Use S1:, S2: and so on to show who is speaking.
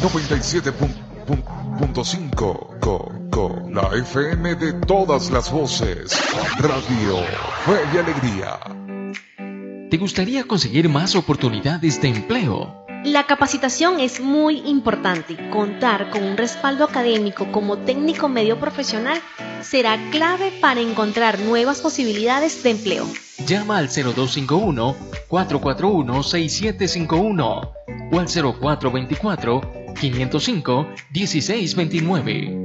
S1: 97.5, la FM de todas las voces. Radio Fe y Alegría.
S2: ¿Te gustaría conseguir más oportunidades de empleo?
S3: La capacitación es muy importante. Contar con un respaldo académico como técnico medio profesional será clave para encontrar nuevas posibilidades de empleo.
S2: Llama al 0251-441-6751 o al 0424-505-1629.